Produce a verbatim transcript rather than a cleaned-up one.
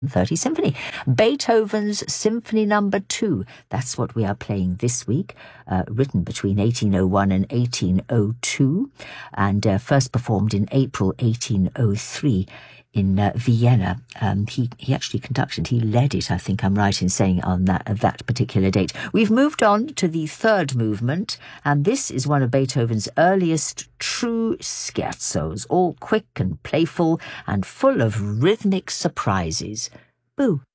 thirty Symphony. Beethoven's Symphony Number Two. That's what we are playing this week, uh, written between eighteen oh one and eighteen oh two, and uh, first performed in April eighteen oh three in uh, Vienna. Um, he, he actually conducted, he led it, I think I'm right in saying, on that, uh, that particular date. We've moved on to the third movement, and this is one of Beethoven's earliest true scherzos, all quick and playful and full of rhythmic surprises. Boo!